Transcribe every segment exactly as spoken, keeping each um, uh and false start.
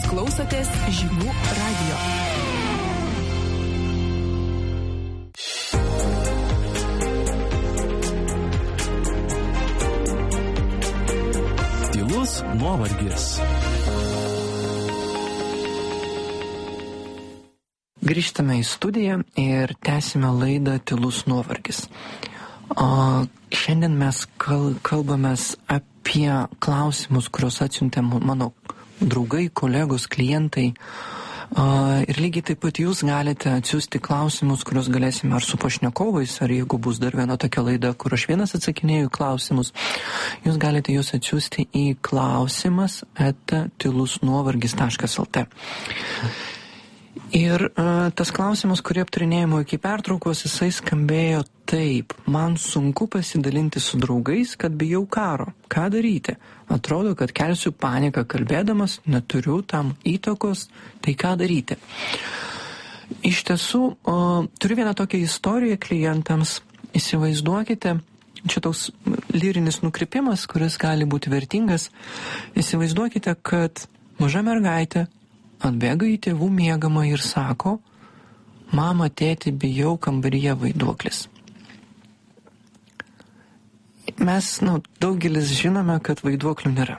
Jūs klausotės Žinių radijo. Tylus nuovargis. Grįžtame į studiją ir tęsime laidą Tylus nuovargis. O šiandien mes kal- kalbamės apie klausimus, kuriuos atsiuntė mano draugai, kolegos, klientai. O, ir lygiai taip pat jūs galite atsiųsti klausimus, kuriuos galėsime ar su pašnekovais, ar jeigu bus dar viena tokia laida, kur aš vienas atsakinėju klausimus, jūs galite juos atsiųsti į klausimas eta tylusnuovargis taškas lt. Ir uh, tas klausimas, kurį aptarinėjimo iki pertraukos, jisai skambėjo taip. Man sunku pasidalinti su draugais, kad bijau karo. Ką daryti? Atrodo, kad kelsiu paniką kalbėdamas, neturiu tam įtakos, tai ką daryti? Iš tiesų, uh, turiu vieną tokią istoriją klientams. Įsivaizduokite, čia toks lyrinis nukrypimas, kuris gali būti vertingas. Įsivaizduokite, kad maža mergaitė atbėga į tėvų miegamą ir sako, mama, tėti, bijau, kambaryje vaiduoklis. Mes, nu, daugelis žinome, kad vaiduoklių nėra.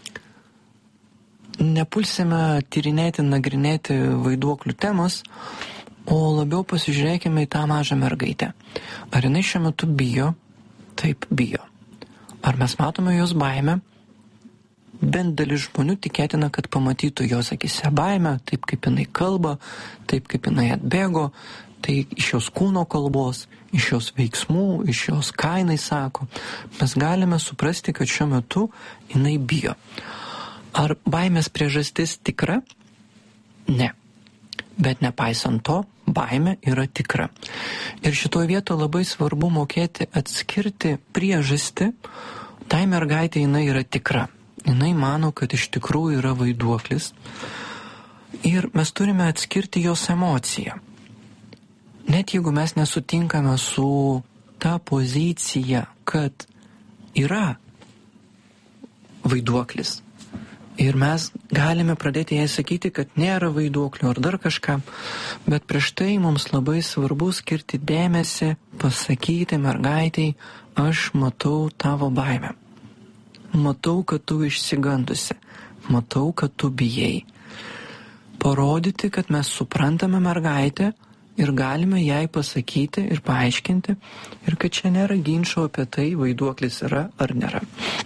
Nepulsime tyrinėti, nagrinėti vaiduoklių temos, o labiau pasižiūrėkime į tą mažą mergaitę. Ar jinai šiuo metu bijo? Taip, bijo. Ar mes matome jos baimę? Bent dalis žmonių tikėtina, kad pamatytų jos akise baimę, taip kaip jinai kalba, taip kaip jinai atbėgo, tai iš jos kūno kalbos, iš jos veiksmų, iš jos ką jinai sako. Mes galime suprasti, kad šiuo metu jinai bijo. Ar baimės priežastis tikra? Ne. Bet nepaisant to, baimė yra tikra. Ir šitoje vietoje labai svarbu mokėti atskirti priežastį. Tai mergaitė jinai yra tikra. Jinai mano, kad iš tikrųjų yra vaiduoklis ir mes turime atskirti jos emociją. Net jeigu mes nesutinkame su ta pozicija, kad yra vaiduoklis ir mes galime pradėti jai sakyti, kad nėra vaiduoklio ar dar kažką, bet prieš tai mums labai svarbu skirti dėmesį, pasakyti mergaitei, aš matau tavo baimę. Matau, kad tu išsigandusi. Matau, kad tu bijai. Parodyti, kad mes suprantame mergaitę ir galime jai pasakyti ir paaiškinti, ir kad čia nėra ginčo apie tai, vaiduoklis yra ar nėra.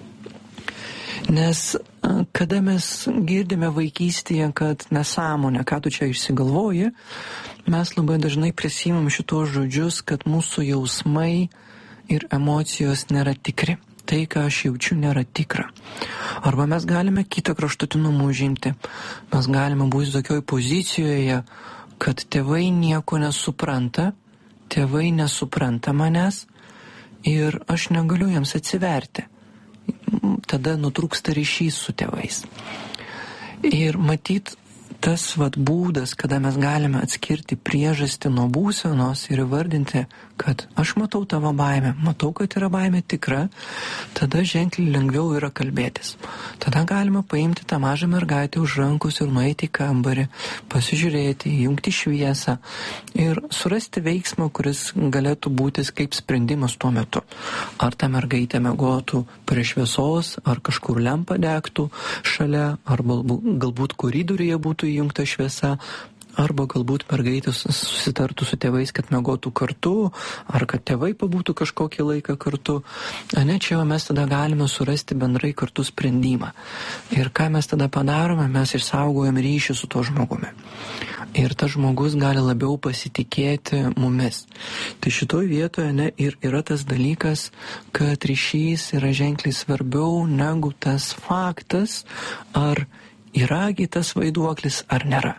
Nes kada mes girdime vaikystėje, kad nesąmonė, ką tu čia išsigalvoji, mes labai dažnai prisimam šitos žodžius, kad mūsų jausmai ir emocijos nėra tikri. Tai, ką aš jaučiu, nėra tikra. Arba mes galime kitą kraštutinumą užimti. Mes galime būti tokioj pozicijoje, kad tėvai nieko nesupranta, tėvai nesupranta manęs ir aš negaliu jiems atsiverti. Tada nutrūksta ryšys su tėvais. Ir matyt, tas vat būdas, kada mes galime atskirti priežastį nuo būsenos ir įvardinti, kad aš matau tavo baimę, matau, kad yra baimė tikra, tada ženkliai lengviau yra kalbėtis. Tada galima paimti tą mažą mergaitę už rankos ir nueiti į kambarį, pasižiūrėti, įjungti šviesą ir surasti veiksmą, kuris galėtų būti kaip sprendimas tuo metu. Ar ta mergaitė miegotų prie šviesos, ar kažkur lempa degtų šalia, ar galbūt koridoriuje būtų įjungta šviesa, arba galbūt mergaitės susitartų su tėvais, kad miegotų kartu, ar kad tėvai pabūtų kažkokį laiką kartu. Ne, čia mes tada galime surasti bendrai kartu sprendimą. Ir ką mes tada padarome, mes išsaugojame ryšį su tuo žmogumi. Ir tas žmogus gali labiau pasitikėti mumis. Tai šitoj vietoje ne, ir yra tas dalykas, kad ryšys yra ženkliai svarbiau negu tas faktas, ar yragi tas vaiduoklis ar nėra.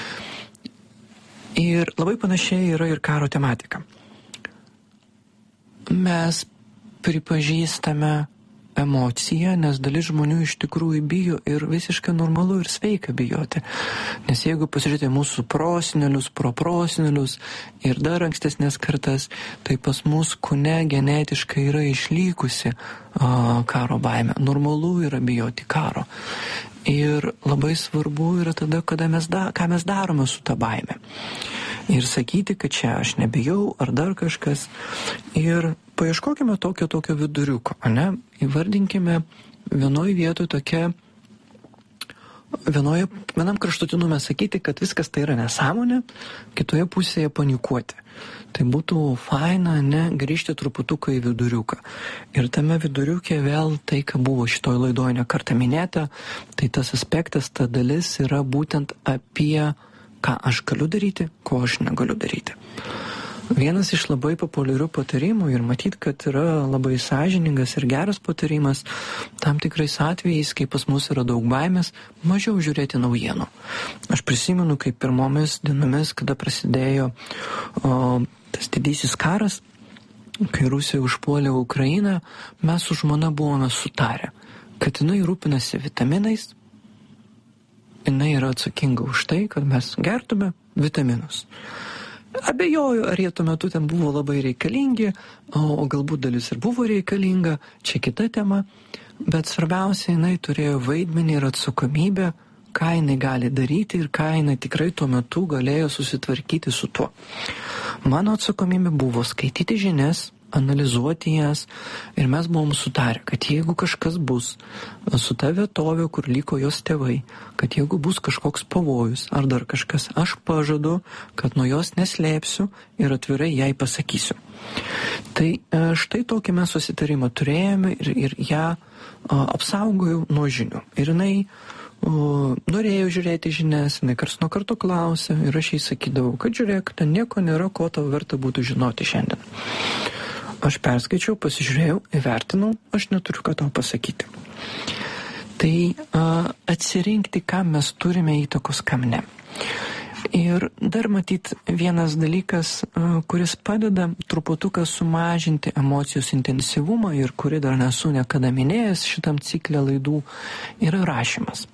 Ir labai panašiai yra ir karo tematika. Mes pripažįstame emocija, nes dalis žmonių iš tikrųjų bijo ir visiškai normalu ir sveika bijoti. Nes jeigu pasižiūrėti mūsų prosenelius, proprosenelius ir dar ankstesnės kartas, tai pas mus kūne genetiškai yra išlykusi a, karo baimė. Normalu yra bijoti karo. Ir labai svarbu yra tada, kada mes da, ką mes darome su ta baime. Ir sakyti, kad čia aš nebijau ar dar kažkas. Ir paieškokime tokio tokio viduriuko, ne? Įvardinkime vienoje vietoje tokia, vienoje, vienam kraštutinume sakyti, kad viskas tai yra nesąmonė, kitoje pusėje panikuoti. Tai būtų faina, ne, grįžti truputuką į viduriuką. Ir tame viduriukė vėl tai, ką buvo šitoj laidoje ne kartą minėta, tai tas aspektas, ta dalis yra būtent apie ką aš galiu daryti, ko aš negaliu daryti. Vienas iš labai populiarių patarimų ir matyt, kad yra labai sąžiningas ir geras patarimas, tam tikrais atvejais, kai pas mus yra daug baimės, mažiau žiūrėti naujienų. Aš prisimenu, kaip pirmomis dienomis, kada prasidėjo o, tas didysis karas, kai Rusija užpuolė Ukrainą, mes su žmona buvome sutarę, kad jinai rūpinasi vitaminais, jinai yra atsakinga už tai, kad mes gertume vitaminus. Abejoju, ar jie tuo metu ten buvo labai reikalingi, o galbūt dalis ir buvo reikalinga, čia kita tema, bet svarbiausia, jinai turėjo vaidmenį ir atsakomybę, ką jinai gali daryti ir ką jinai tikrai tuo metu galėjo susitvarkyti su tuo. Mano atsakomybė buvo skaityti žinias, analizuoti jas ir mes buvom sutarę, kad jeigu kažkas bus su ta vietovė, kur liko jos tėvai, kad jeigu bus kažkoks pavojus ar dar kažkas, aš pažadu, kad nuo jos neslėpsiu ir atvirai jai pasakysiu. Tai štai tokį mes susitarimą turėjome ir, ir ją apsaugojau nuo žinių. Ir jinai o, norėjo žiūrėti žinias, jinai karts nuo karto klausė ir aš jai sakydavau, kad žiūrėk, ten nieko nėra, ko tau verta būtų žinoti šiandien. Aš perskaičiau, pasižiūrėjau, įvertinau, aš neturiu ką tau pasakyti. Tai a, atsirinkti, kam mes turime įtakos, kam ne. Ir dar matyt vienas dalykas, a, kuris padeda truputuką sumažinti emocijos intensyvumą ir kurį dar nesu niekada minėjęs šitam cikle laidų, yra rašymas.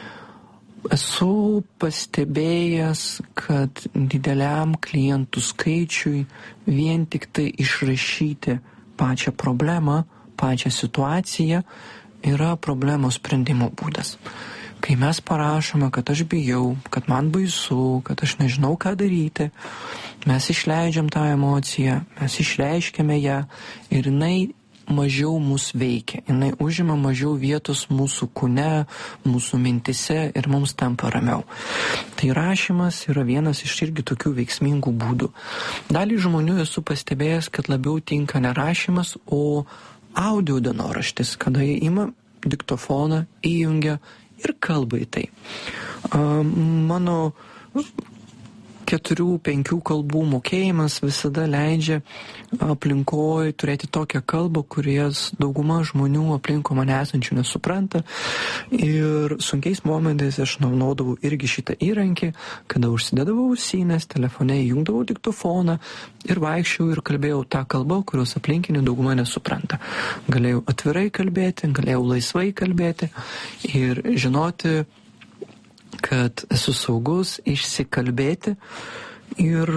Esu pastebėjęs, kad dideliam klientų skaičiui vien tik tai išrašyti pačią problemą, pačią situaciją yra problemos sprendimo būdas. Kai mes parašome, kad aš bijau, kad man baisu, kad aš nežinau, ką daryti, mes išleidžiam tą emociją, mes išreiškiame ją ir jinai mažiau mus veikia, jinai užima mažiau vietos mūsų kūne, mūsų mintise ir mums tampa ramiau. Tai rašymas yra vienas iš irgi tokių veiksmingų būdų. Dalį žmonių esu pastebėjęs, kad labiau tinka ne rašymas, o audio dienoraštis, kada jie ima diktofoną, įjungia ir kalba į tai. Mano keturių, penkių kalbų mokėjimas visada leidžia aplinkoje turėti tokią kalbą, kurias dauguma žmonių aplinko mane esančių nesupranta. Ir sunkiais momentais aš naudodavau irgi šitą įrankį, kada užsidedavau ausines, telefone įjungdavau diktofoną ir vaikščiau ir kalbėjau tą kalbą, kurios aplinkinių dauguma nesupranta. Galėjau atvirai kalbėti, galėjau laisvai kalbėti ir žinoti, kad esu saugus, išsikalbėti ir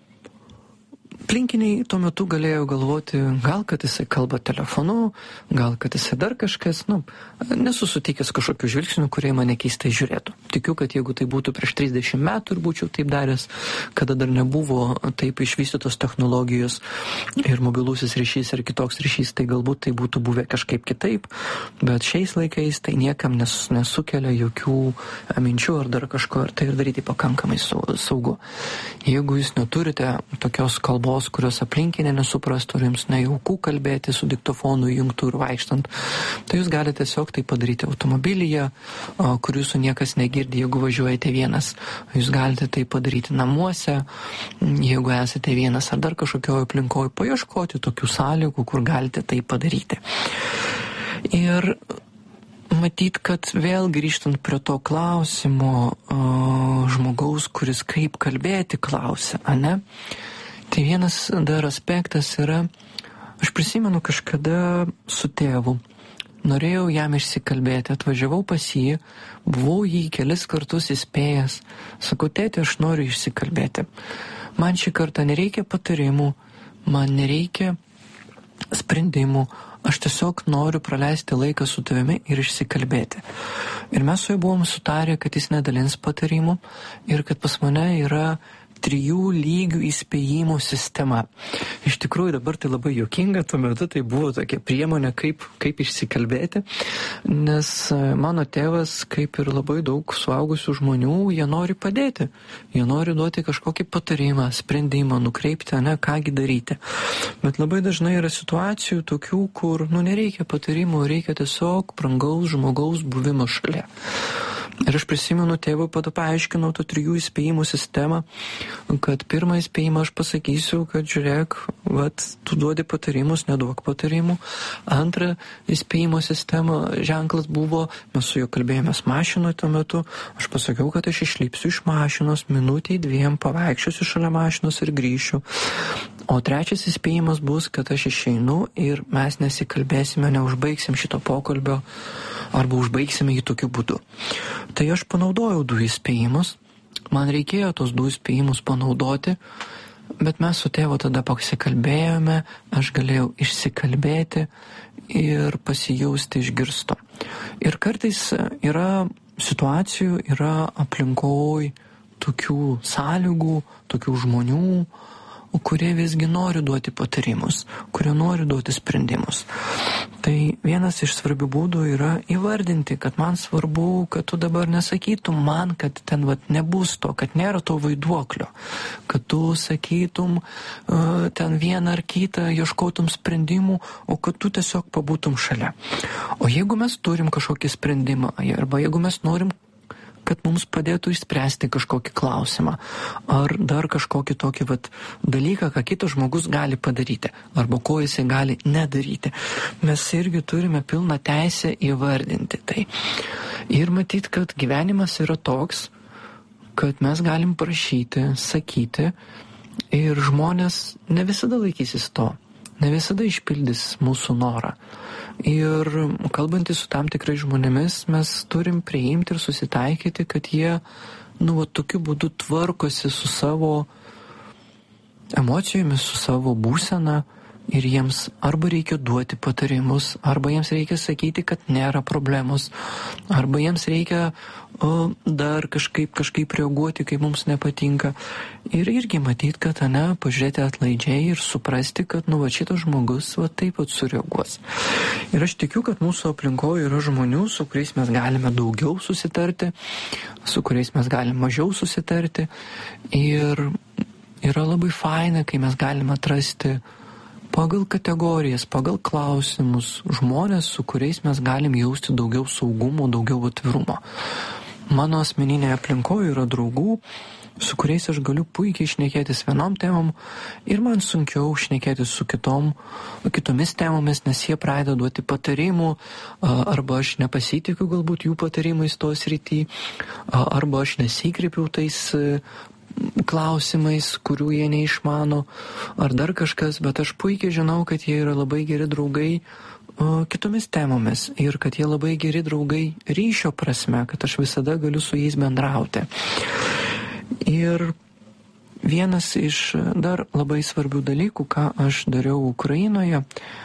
aplinkiniai tuo metu galėjo galvoti, gal kad jisai kalba telefonu, gal kad jisai dar kažkas, nu, nesu sutikęs kažkokių žvilgsnių, kurie mane keistai žiūrėtų. Tikiu, kad jeigu tai būtų prieš trisdešimt metų ir būčiau taip daręs, kada dar nebuvo taip išvystytos technologijos ir mobilusis ryšys ir kitoks ryšys, tai galbūt tai būtų buvę kažkaip kitaip, bet šiais laikais tai niekam nes, nesukelia jokių minčių ar dar kažko, ir tai ir daryti pakankamai saugu. Jeigu jūs neturite tokios kalbos, kurios aplinkinė nesuprastų, ar jums nejauku kalbėti su diktofonu įjungtų ir vaikštant, tai jūs galite tiesiog tai padaryti automobilyje, kur jūsų niekas negirdi, jeigu važiuojate vienas. Jūs galite tai padaryti namuose, jeigu esate vienas ar dar kažkokioje aplinkoje, paieškoti tokių sąlygų, kur galite tai padaryti. Ir matyt, kad vėl grįžtant prie to klausimo žmogaus, kuris kaip kalbėti klausia, ane? Tai vienas dar aspektas yra, aš prisimenu kažkada su tėvu norėjau jam išsikalbėti, atvažiavau pas jį, buvau jį kelis kartus įspėjęs, sakau, tėti, aš noriu išsikalbėti. Man šį kartą nereikia patarimų, man nereikia sprendimų, aš tiesiog noriu praleisti laiką su tavimi ir išsikalbėti. Ir mes su juo buvom sutarę, kad jis nedalins patarimų ir kad pas mane yra trijų lygių įspėjimų sistema. Iš tikrųjų dabar tai labai juokinga, tuo metu tai buvo tokia priemonė, kaip, kaip išsikalbėti, nes mano tėvas, kaip ir labai daug suaugusių žmonių, jie nori padėti, jie nori duoti kažkokį patarimą, sprendimą, nukreipti, ne, kągi daryti. Bet labai dažnai yra situacijų tokių, kur, nu, nereikia patarimų, reikia tiesiog brangaus žmogaus buvimo šalia. Ir aš prisimenu, tėvui pada paaiškinau tų trijų įspėjimų sistemą, kad pirmą įspėjimą aš pasakysiu, kad žiūrėk, vat, tu duodi patarimus, neduok patarimų. Antrą įspėjimo sistemą ženklas buvo, mes su juo kalbėjomės mašinoje tuo metu, aš pasakiau, kad aš išlipsiu iš mašinos, minutei dviem, pavaikščiosiu šalia mašinos ir grįšiu. O trečias įspėjimas bus, kad aš išeinu ir mes nesikalbėsime, neužbaigsim šito pokalbio arba užbaigsime jį tokiu būdu. Tai aš panaudojau du įspėjimus, man reikėjo tos du įspėjimus panaudoti, bet mes su tėvu tada pasikalbėjome, aš galėjau išsikalbėti ir pasijausti išgirsto. Ir kartais yra situacijų, yra aplinkoj tokių sąlygų, tokių žmonių, kurie visgi nori duoti patarimus, kurie nori duoti sprendimus. Tai vienas iš svarbių būdų yra įvardinti, kad man svarbu, kad tu dabar nesakytum man, kad ten vat, nebus to, kad nėra to vaiduoklio, kad tu sakytum uh, ten vieną ar kitą, ieškotum sprendimų, o kad tu tiesiog pabūtum šalia. O jeigu mes turim kažkokį sprendimą, arba jeigu mes norim, kad mums padėtų išspręsti kažkokį klausimą, ar dar kažkokį tokį vat, dalyką, ką kitas žmogus gali padaryti, arba ko jisai gali nedaryti. Mes irgi turime pilną teisę įvardinti tai. Ir matyt, kad gyvenimas yra toks, kad mes galim prašyti, sakyti, ir žmonės ne visada laikysis to, ne visada išpildys mūsų norą. Ir kalbantys su tam tikrai žmonėmis, mes turim priimti ir susitaikyti, kad jie, nu, va, tokiu būdu tvarkosi su savo emocijomis, su savo būsena ir jiems arba reikia duoti patarimus, arba jiems reikia sakyti, kad nėra problemos, arba jiems reikia o, dar kažkaip, kažkaip reaguoti, kai mums nepatinka. Ir irgi matyti, kad, ne, pažiūrėti atlaidžiai ir suprasti, kad, nu, va, šitas žmogus, va, taip pat sureaguos. Ir aš tikiu, kad mūsų aplinkoje yra žmonių, su kuriais mes galime daugiau susitarti, su kuriais mes galime mažiau susitarti. Ir yra labai faina, kai mes galime atrasti pagal kategorijas, pagal klausimus žmonės, su kuriais mes galim jausti daugiau saugumo, daugiau atvirumo. Mano asmeninėje aplinkoje yra draugų, su kuriais aš galiu puikiai šnekėtis vienom temom ir man sunkiau šnekėtis su kitom, kitomis temomis, nes jie pradeda duoti patarimų, arba aš nepasitikiu galbūt jų patarimais to srity, arba aš nesikreipiu tais klausimais, kurių jie neišmano, ar dar kažkas, bet aš puikiai žinau, kad jie yra labai geri draugai o, kitomis temomis ir kad jie labai geri draugai ryšio prasme, kad aš visada galiu su jais bendrauti. Ir vienas iš dar labai svarbių dalykų, ką aš dariau Ukrainoje,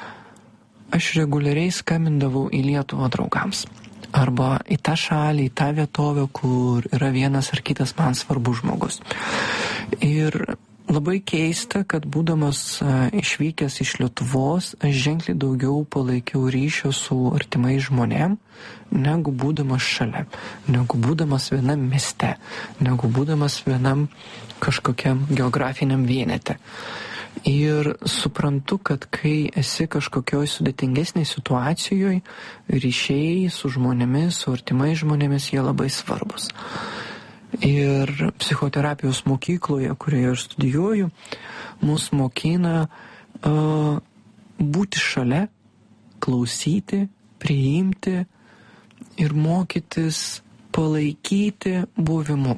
aš reguliariai skambindavau į Lietuvą draugams. Arba į tą šalį, į tą vietovę, kur yra vienas ar kitas man svarbus žmogus. Ir labai keista, kad būdamas išvykęs iš Lietuvos, aš ženkliai daugiau palaikiau ryšio su artimais žmonėm, negu būdamas šalia, negu būdamas vienam mieste, negu būdamas vienam kažkokiam geografiniam vienete. Ir suprantu, kad kai esi kažkokioj sudėtingesnėj situacijoje, ryšiai su žmonėmis, su artimais žmonėmis, jie labai svarbus. Ir psichoterapijos mokykloje, kurioje aš studijuoju, mus mokina uh, būti šalia, klausyti, priimti ir mokytis palaikyti buvimu.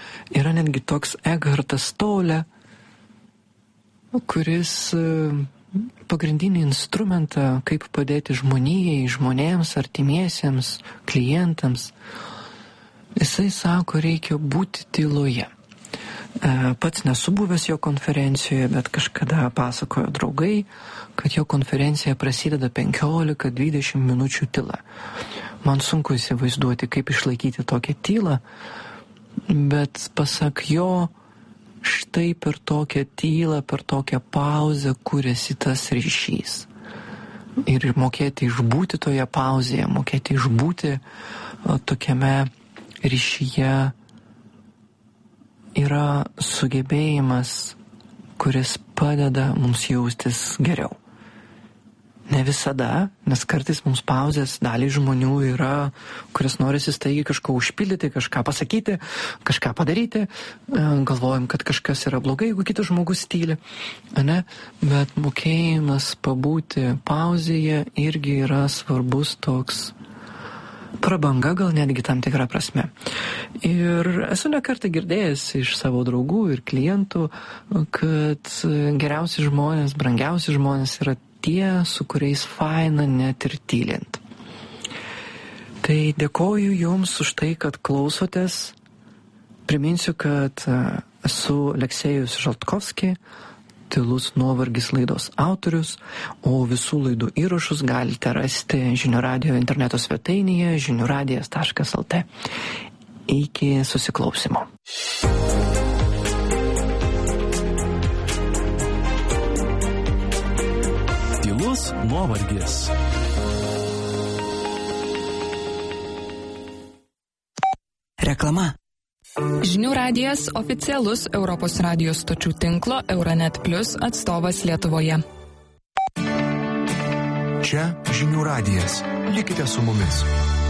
Yra netgi toks Ekhartas Tolle, kuris pagrindinį instrumentą, kaip padėti žmonijai, žmonėms, artimiesiems, klientams. Jisai sako, reikia būti tyloje. Pats nesu buvęs jo konferencijoje, bet kažkada pasakojo draugai, kad jo konferencija prasideda penkiolika dvidešimt minučių tyla. Man sunku įsivaizduoti, kaip išlaikyti tokią tylą, bet pasak jo, štai per tokią tylą, per tokią pauzę kuriasi tas ryšys. Ir mokėti išbūti toje pauzėje, mokėti išbūti tokiame ryšyje yra sugebėjimas, kuris padeda mums jaustis geriau. Ne visada, nes kartais mums pauzės daliai žmonių yra, kuris norisi staigiai kažko užpildyti, kažką pasakyti, kažką padaryti. Galvojam, kad kažkas yra blogai, jeigu kitas žmogus tyli. Ne? Bet mokėjimas pabūti pauzėje irgi yra svarbus toks prabanga, gal netgi tam tikrą prasme. Ir esu nekartą girdėjęs iš savo draugų ir klientų, kad geriausi žmonės, brangiausi žmonės yra tie, su kuriais faina net ir tylint. Tai dėkoju Jums už tai, kad klausotės. Priminsiu, kad esu Aleksejus Žaltkovski, Tylus nuovargis laidos autorius, o visų laidų įrašus galite rasti Žinių radijo interneto svetainėje žinių radijas taškas lt. Iki susiklausimo. Tylus nuovargis. Reklama. Žinių radijas oficialus Europos radijos stočių tinklo Euronet Plus atstovas Lietuvoje. Čia Žinių radijas. Likite su mumis.